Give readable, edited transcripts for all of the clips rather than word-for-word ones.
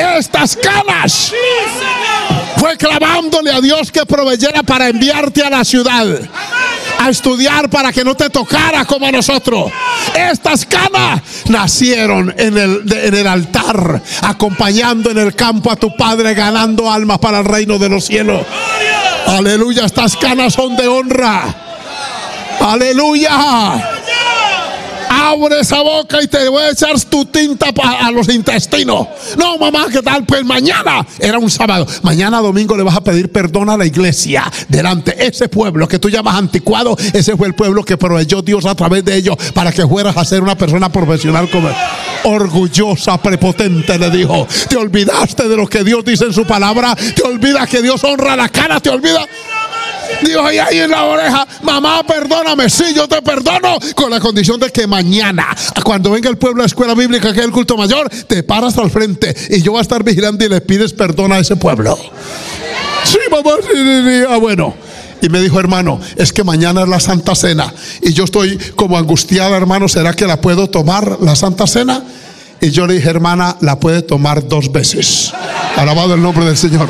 estas canas. Fue clamándole a Dios que proveyera para enviarte a la ciudad a estudiar para que no te tocara como a nosotros. Estas canas nacieron en el altar, acompañando en el campo a tu padre, ganando almas para el reino de los cielos. Aleluya, estas canas son de honra. Aleluya. Abre esa boca y te voy a echar tu tinta a los intestinos. No, mamá, ¿qué tal? Pues mañana era un sábado. Mañana domingo le vas a pedir perdón a la iglesia delante. Ese pueblo que tú llamas anticuado, ese fue el pueblo que proveyó Dios a través de ellos para que fueras a ser una persona profesional como él. Orgullosa, prepotente, le dijo. Te olvidaste de lo que Dios dice en su palabra. Te olvidas que Dios honra la cara. Te olvidas. Dios, y ahí en la oreja, mamá, perdóname. Sí, yo te perdono, con la condición de que mañana, cuando venga el pueblo a la escuela bíblica, que es el culto mayor, te paras al frente y yo voy a estar vigilando y le pides perdón a ese pueblo. Sí, mamá, sí. Ah, bueno. Y me dijo, hermano, es que mañana es la Santa Cena y yo estoy como angustiada, hermano. ¿Será que la puedo tomar, la Santa Cena? Y yo le dije, hermana, la puede tomar 2 veces. Alabado el nombre del Señor.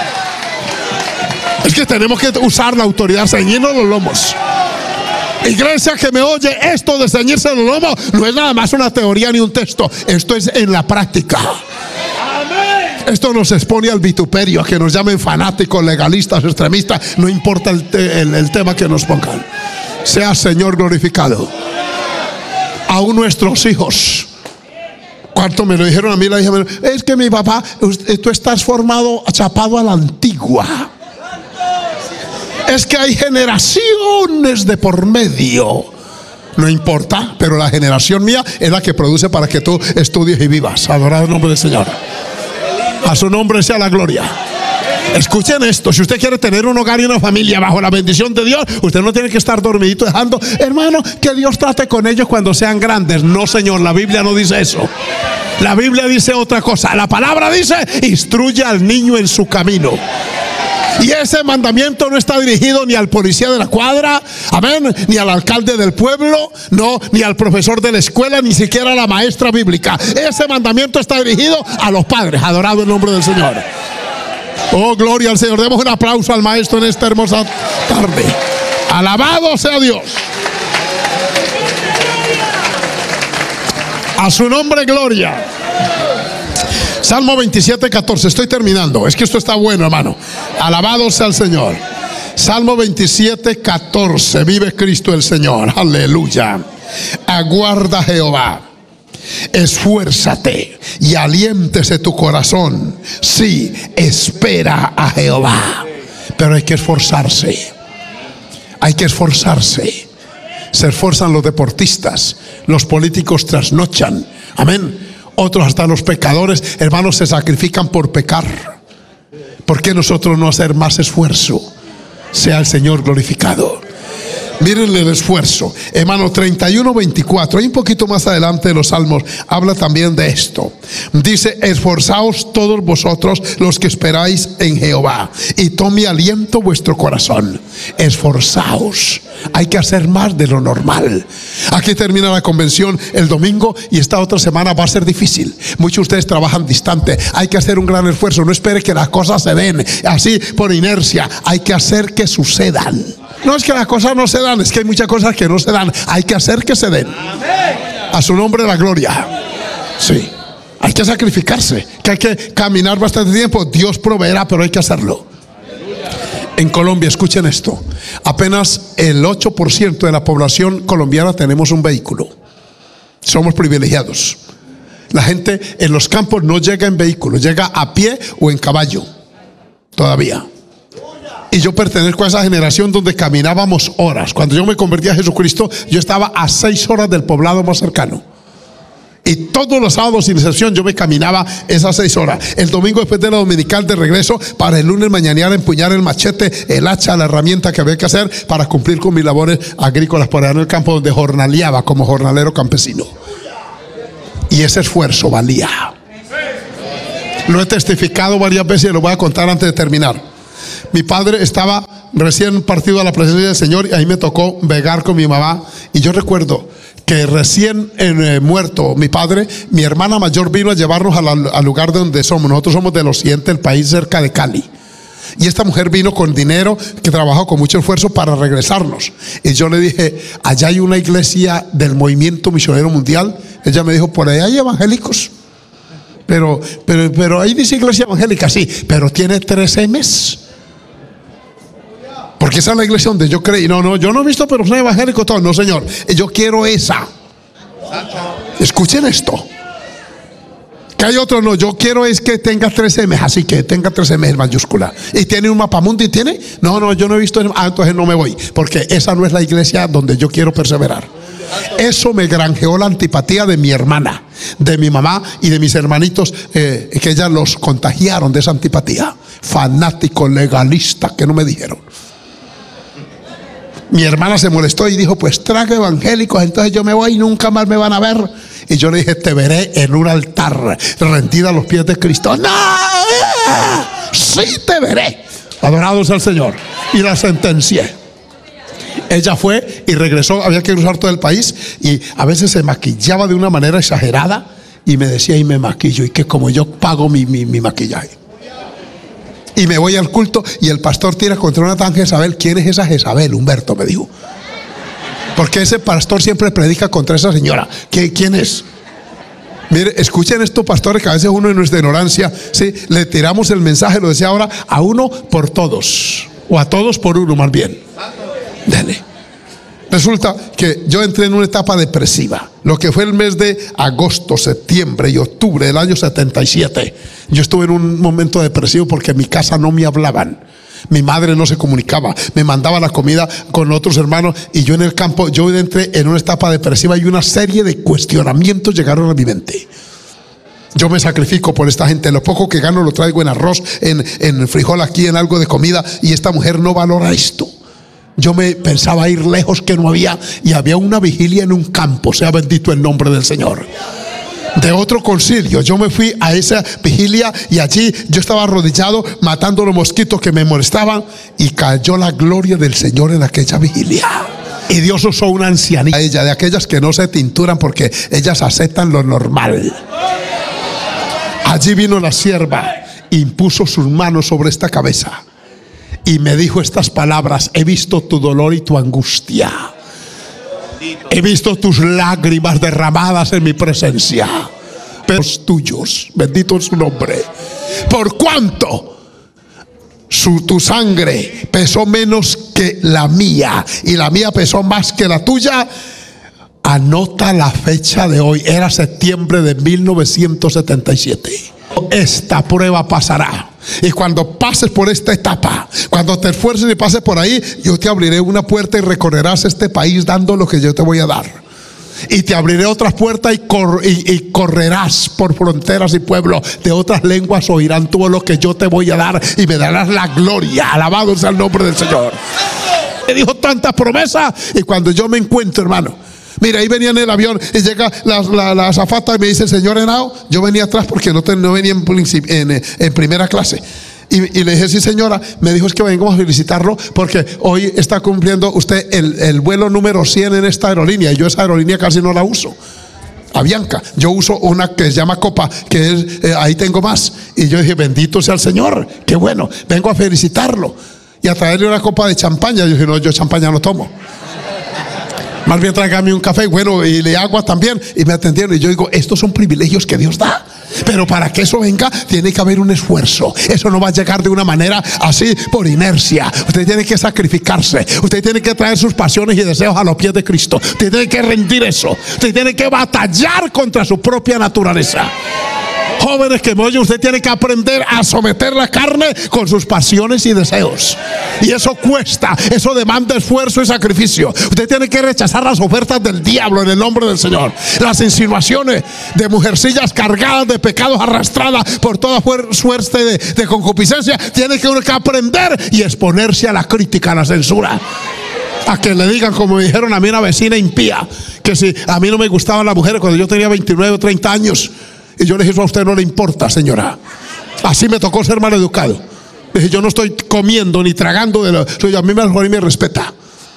Es que tenemos que usar la autoridad, ceñirnos los lomos. Iglesia que me oye, esto de ceñirse los lomos no es nada más una teoría ni un texto. Esto es en la práctica. Esto nos expone al vituperio, a que nos llamen fanáticos, legalistas, extremistas. No importa el tema que nos pongan. Sea Señor glorificado. Aún nuestros hijos, cuando me lo dijeron a mí, la hija me dijo, es que mi papá, tú estás formado, chapado a la antigua. Es que hay generaciones de por medio. No importa, pero la generación mía es la que produce para que tú estudies y vivas. Adorado el nombre del Señor. A su nombre sea la gloria. Escuchen esto, si usted quiere tener un hogar y una familia bajo la bendición de Dios, usted no tiene que estar dormidito dejando, hermano, que Dios trate con ellos cuando sean grandes. No, Señor, la Biblia no dice eso. La Biblia dice otra cosa. La palabra dice, instruye al niño en su camino. Y ese mandamiento no está dirigido ni al policía de la cuadra, amén, ni al alcalde del pueblo, no, ni al profesor de la escuela, ni siquiera a la maestra bíblica. Ese mandamiento está dirigido a los padres. Adorado el nombre del Señor. Oh, gloria al Señor. Demos un aplauso al maestro en esta hermosa tarde. Alabado sea Dios. A su nombre, gloria. Salmo 27, 14. Estoy terminando. Es que esto está bueno, hermano. Alabado sea el Señor. Salmo 27, 14. Vive Cristo el Señor. Aleluya. Aguarda a Jehová. Esfuérzate y aliéntese tu corazón. Sí, espera a Jehová. Pero hay que esforzarse. Hay que esforzarse. Se esfuerzan los deportistas. Los políticos trasnochan. Amén. Otros, hasta los pecadores, hermanos, se sacrifican por pecar. ¿Por qué nosotros no hacer más esfuerzo? Sea el Señor glorificado. Mírenle el esfuerzo. Hermano, 31, 24. Hay un poquito más adelante de los Salmos. Habla también de esto. Dice, esforzaos todos vosotros los que esperáis en Jehová, y tome aliento vuestro corazón. Esforzaos. Hay que hacer más de lo normal. Aquí termina la convención el domingo y esta otra semana va a ser difícil. Muchos de ustedes trabajan distante. Hay que hacer un gran esfuerzo. No espere que las cosas se den así por inercia. Hay que hacer que sucedan. No es que las cosas no se dan, es que hay muchas cosas que no se dan. Hay que hacer que se den. A su nombre la gloria. Sí. Hay que sacrificarse, que hay que caminar bastante tiempo. Dios proveerá, pero hay que hacerlo. En Colombia, escuchen esto, apenas el 8% de la población colombiana tenemos un vehículo. Somos privilegiados. La gente en los campos no llega en vehículo, llega a pie o en caballo. Todavía. Y yo pertenezco a esa generación donde caminábamos horas. Cuando yo me convertí a Jesucristo, yo estaba a 6 horas del poblado más cercano. Y todos los sábados sin excepción yo me caminaba esas 6 horas. El domingo después de la dominical de regreso, para el lunes mañana empuñar el machete, el hacha, la herramienta que había que hacer para cumplir con mis labores agrícolas por allá en el campo, donde jornaleaba como jornalero campesino. Y ese esfuerzo valía. Lo he testificado varias veces y lo voy a contar antes de terminar. Mi padre estaba recién partido a la presencia del Señor y ahí me tocó vegar con mi mamá. Y yo recuerdo que que recién muerto mi padre, mi hermana mayor vino a llevarnos al lugar de donde somos. Nosotros somos del occidente del país, cerca de Cali. Y esta mujer vino con dinero que trabajó con mucho esfuerzo para regresarnos. Y yo le dije, allá hay una iglesia del movimiento misionero mundial. Ella me dijo, por allá hay evangélicos. Pero ahí dice iglesia evangélica, sí, pero tiene 13 meses. Porque esa es la iglesia donde yo creí. No, yo no he visto, pero son evangélicos todos. No, señor, yo quiero esa. Escuchen esto. Que hay otro, no, yo quiero es que tenga 13 meses, así que tenga 13 meses mayúscula. Y tiene un mapamundi, ¿tiene? No, yo no he visto. Entonces no me voy, porque esa no es la iglesia donde yo quiero perseverar. Eso me granjeó la antipatía de mi hermana, de mi mamá y de mis hermanitos, que ellas los contagiaron de esa antipatía. Fanático, legalista, que no me dijeron. Mi hermana se molestó y dijo, pues traga evangélicos, entonces yo me voy y nunca más me van a ver. Y yo le dije, te veré en un altar, rendida a los pies de Cristo. No, sí te veré. Adorado sea el Señor. Y la sentencié. Ella fue y regresó, había que cruzar todo el país, y a veces se maquillaba de una manera exagerada y me decía, y me maquillo, y que como yo pago mi maquillaje. Y me voy al culto y el pastor tira contra una tan Jezabel. ¿Quién es esa Jezabel? Humberto me dijo. Porque ese pastor siempre predica contra esa señora. ¿Quién es? Mire, escuchen esto, pastores, que a veces uno en nuestra ignorancia, ¿sí?, le tiramos el mensaje, lo decía ahora, a uno por todos, o a todos por uno más bien. Dale. Resulta que yo entré en una etapa depresiva, lo que fue el mes de agosto, septiembre y octubre del año 77. Yo estuve en un momento depresivo porque en mi casa no me hablaban. Mi madre no se comunicaba, me mandaba la comida con otros hermanos, y yo en el campo, yo entré en una etapa depresiva y una serie de cuestionamientos llegaron a mi mente. Yo me sacrifico por esta gente, lo poco que gano lo traigo en arroz, en frijol, aquí en algo de comida, y esta mujer no valora esto. Yo me pensaba ir lejos, que no había, y había una vigilia en un campo, sea bendito el nombre del Señor. De otro concilio, yo me fui a esa vigilia y allí yo estaba arrodillado matando los mosquitos que me molestaban, y cayó la gloria del Señor en aquella vigilia. Y Dios usó una ancianita, ella, de aquellas que no se tinturan porque ellas aceptan lo normal. Allí vino la sierva, impuso sus manos sobre esta cabeza y me dijo estas palabras: he visto tu dolor y tu angustia. He visto tus lágrimas derramadas en mi presencia, pero los tuyos, bendito es su nombre. Por cuanto tu sangre pesó menos que la mía y la mía pesó más que la tuya, anota la fecha de hoy, era septiembre de 1977. Esta prueba pasará, y cuando pases por esta etapa, cuando te esfuerces y pases por ahí, yo te abriré una puerta y recorrerás este país dando lo que yo te voy a dar. Y te abriré otras puertas y correrás por fronteras y pueblos de otras lenguas, oirán todo lo que yo te voy a dar y me darás la gloria. Alabado sea el nombre del Señor. Me dijo tantas promesas, y cuando yo me encuentro, hermano, mira, ahí venía en el avión y llega la azafata y me dice: señor Henao. Yo venía atrás porque no venía en primera clase. Y le dije: sí, señora. Me dijo: es que vengo a felicitarlo porque hoy está cumpliendo usted el vuelo número 100 en esta aerolínea. Y yo esa aerolínea casi no la uso, Avianca. Yo uso una que se llama Copa, que es, ahí tengo más. Y yo dije: bendito sea el Señor, qué bueno, vengo a felicitarlo y a traerle una copa de champaña. Yo dije: no, yo champaña no tomo, más bien tráigame un café, bueno, y le agua también. Y me atendieron, y yo digo: estos son privilegios que Dios da, pero para que eso venga tiene que haber un esfuerzo. Eso no va a llegar de una manera así por inercia. Usted tiene que sacrificarse, usted tiene que traer sus pasiones y deseos a los pies de Cristo. Usted tiene que rendir eso, usted tiene que batallar contra su propia naturaleza. Jóvenes que me oyen, usted tiene que aprender a someter la carne con sus pasiones y deseos. Y eso cuesta, eso demanda esfuerzo y sacrificio. Usted tiene que rechazar las ofertas del diablo en el nombre del Señor. Las insinuaciones de mujercillas cargadas de pecados, arrastradas por toda suerte de concupiscencia. Tiene que uno que aprender y exponerse a la crítica, a la censura. A que le digan, como me dijeron a mí una vecina impía, que si a mí no me gustaban las mujeres cuando yo tenía 29 o 30 años. Y yo le dije: eso a usted no le importa, señora. Así me tocó ser mal educado. Le dije: yo no estoy comiendo ni tragando de lo, a mí mejor y me respeta.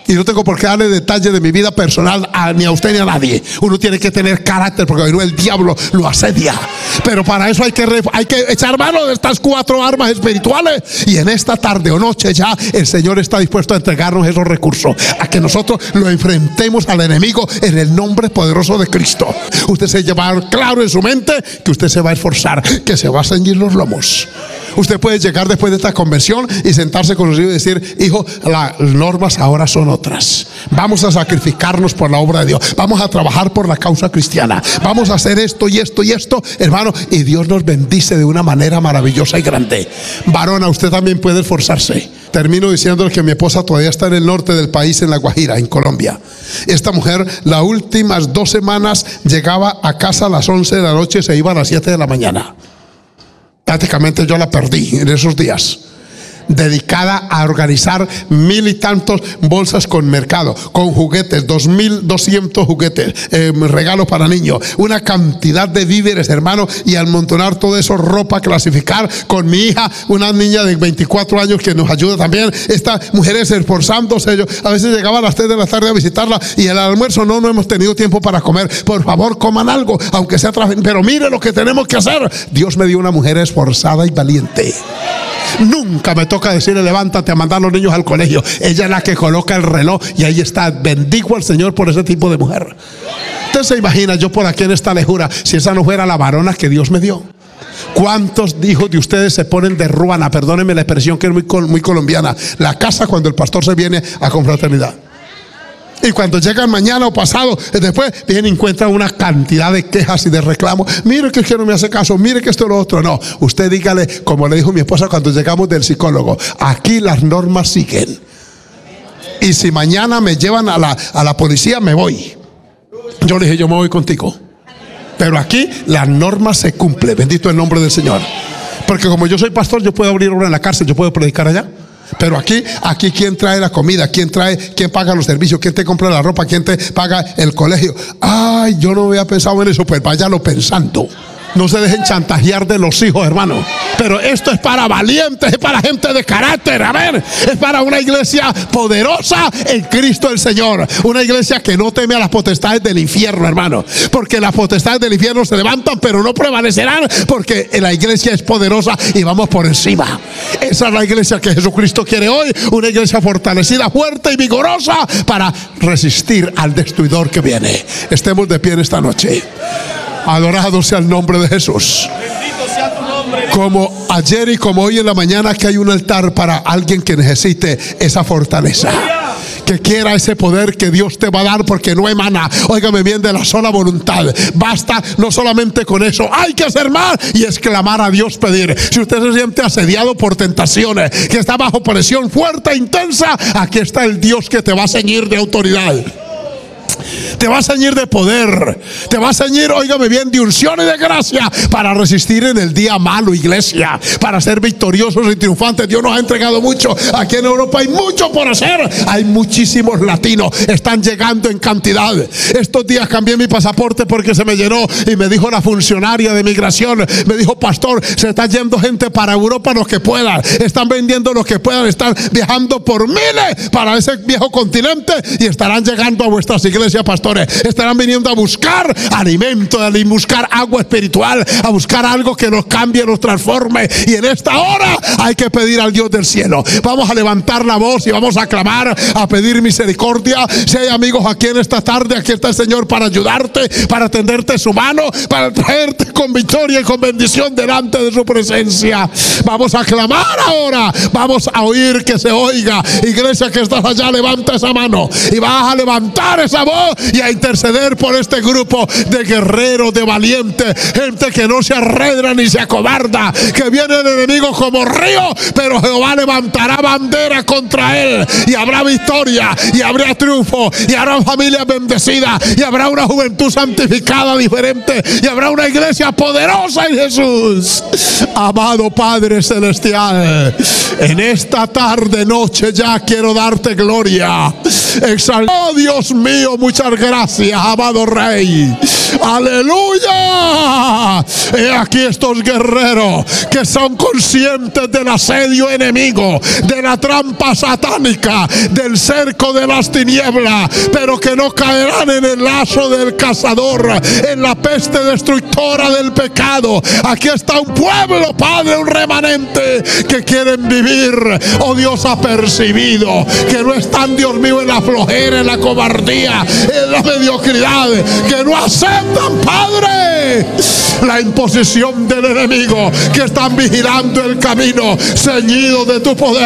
Y no tengo por qué darle detalles de mi vida personal ni a usted ni a nadie. Uno tiene que tener carácter porque si no el diablo lo asedia. Pero para eso hay que echar mano de estas 4 armas espirituales. Y en esta tarde o noche ya el Señor está dispuesto a entregarnos esos recursos, a que nosotros lo enfrentemos al enemigo en el nombre poderoso de Cristo. Usted se lleva claro en su mente que usted se va a esforzar, que se va a ceñir los lomos. Usted puede llegar después de esta convención y sentarse con los hijos y decir: hijo, las normas ahora son otras. Vamos a sacrificarnos por la obra de Dios. Vamos a trabajar por la causa cristiana. Vamos a hacer esto y esto y esto, hermano. Y Dios nos bendice de una manera maravillosa y grande. Varona, usted también puede esforzarse. Termino diciéndole que mi esposa todavía está en el norte del país, en La Guajira, en Colombia. Esta mujer, las últimas 2 semanas, llegaba a casa a las 11 de la noche y se iba a las 7 de la mañana. Prácticamente yo la perdí en esos días. Dedicada a organizar 1000 y tantos bolsas con mercado, con juguetes, 2200 juguetes, regalos para niños, una cantidad de víveres, hermano, y amontonar todo eso, ropa, clasificar con mi hija, una niña de 24 años que nos ayuda también. Estas mujeres esforzándose. Yo a veces llegaba a las 3 de la tarde a visitarla y el almuerzo no hemos tenido tiempo para comer. Por favor, coman algo, aunque sea pero mire lo que tenemos que hacer. Dios me dio una mujer esforzada y valiente. Nunca me toca decirle: levántate a mandar a los niños al colegio. Ella es la que coloca el reloj y ahí está. Bendigo al Señor por ese tipo de mujer. Usted se imagina, yo por aquí en esta lejura, si esa no fuera la varona que Dios me dio. ¿Cuántos hijos de ustedes se ponen de ruana? Perdónenme la expresión que es muy colombiana. La casa cuando el pastor se viene a confraternidad. Y cuando llegan mañana o pasado, después vienen y encuentran una cantidad de quejas y de reclamos. Mire que no me hace caso, mire que esto y lo otro. No, usted dígale, como le dijo mi esposa cuando llegamos del psicólogo: aquí las normas siguen. Y si mañana me llevan a la policía, me voy. Yo le dije: yo me voy contigo. Pero aquí las normas se cumplen. Bendito el nombre del Señor. Porque como yo soy pastor, yo puedo abrir obra en la cárcel, yo puedo predicar allá. Pero aquí ¿quién trae la comida? ¿Quién paga los servicios? ¿Quién te compra la ropa? ¿Quién te paga el colegio? Ay, yo no había pensado en eso. Pues váyalo pensando. No se dejen chantajear de los hijos, hermano. Pero esto es para valientes, es para gente de carácter. Amén. Es para una iglesia poderosa en Cristo el Señor. Una iglesia que no teme a las potestades del infierno, hermano. Porque las potestades del infierno se levantan, pero no prevalecerán, porque la iglesia es poderosa y vamos por encima. Esa es la iglesia que Jesucristo quiere hoy. Una iglesia fortalecida, fuerte y vigorosa para resistir al destruidor que viene. Estemos de pie en esta noche. Adorado sea el nombre de Jesús. Bendito sea tu nombre. Como ayer y como hoy en la mañana, que hay un altar para alguien que necesite esa fortaleza, que quiera ese poder que Dios te va a dar, porque no emana, óigame bien, de la sola voluntad. Basta no solamente con eso, hay que hacer más y exclamar a Dios, pedir. Si usted se siente asediado por tentaciones, que está bajo presión fuerte e intensa, aquí está el Dios que te va a ceñir de autoridad. Te va a ceñir de poder. Te va a ceñir, óigame bien, de unción y de gracia para resistir en el día malo, iglesia. Para ser victoriosos y triunfantes. Dios nos ha entregado mucho. Aquí en Europa hay mucho por hacer. Hay muchísimos latinos. Están llegando en cantidad. Estos días cambié mi pasaporte porque se me llenó. Y me dijo la funcionaria de migración, me dijo: pastor, se está yendo gente para Europa los que puedan. Están vendiendo los que puedan. Están viajando por miles para ese viejo continente. Y estarán llegando a vuestras iglesias, pastores. Estarán viniendo a buscar alimento, a buscar agua espiritual, a buscar algo que nos cambie, nos transforme. Y en esta hora hay que pedir al Dios del cielo. Vamos a levantar la voz y vamos a clamar, a pedir misericordia. Si hay amigos aquí en esta tarde, aquí está el Señor para ayudarte, para tenderte su mano, para traerte con victoria y con bendición delante de su presencia. Vamos a clamar ahora. Vamos a oír que se oiga. Iglesia que estás allá, levanta esa mano y vas a levantar esa voz y a interceder por este grupo de guerreros, de valientes, gente que no se arredra ni se acobarda, que viene el enemigo como río, pero Jehová levantará bandera contra él y habrá victoria y habrá triunfo y habrá familias bendecidas y habrá una juventud santificada diferente y habrá una iglesia poderosa en Jesús. Amado Padre Celestial, en esta tarde, noche, ya quiero darte gloria. Oh Dios mío, muchas Muchas gracias, amado Rey. Aleluya. He aquí estos guerreros que son conscientes del asedio enemigo, de la trampa satánica, del cerco de las tinieblas, pero que no caerán en el lazo del cazador, en la peste destructora del pecado. Aquí está un pueblo, Padre, un remanente que quieren vivir, oh Dios, apercibido, que no están, Dios mío, en la flojera, en la cobardía, en la mediocridad, que no aceptan, Padre, la imposición del enemigo, que están vigilando el camino, ceñidos de tu poder.